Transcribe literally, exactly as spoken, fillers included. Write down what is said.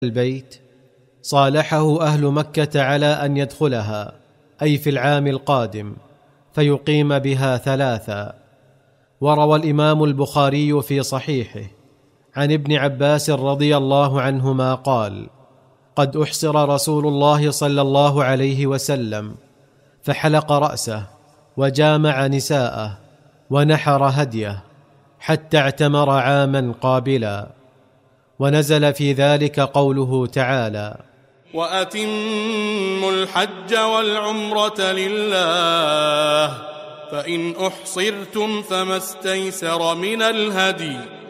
البيت صالحه أهل مكة على أن يدخلها، أي في العام القادم، فيقيم بها ثلاثا. وروى الإمام البخاري في صحيحه عن ابن عباس رضي الله عنهما قال: قد أحصر رسول الله صلى الله عليه وسلم فحلق رأسه وجامع نساءه ونحر هديه حتى اعتمر عاما قابلا. ونزل في ذلك قوله تعالى: وأتموا الحج والعمرة لله، فإن أحصرتم فما استيسر من الهدي،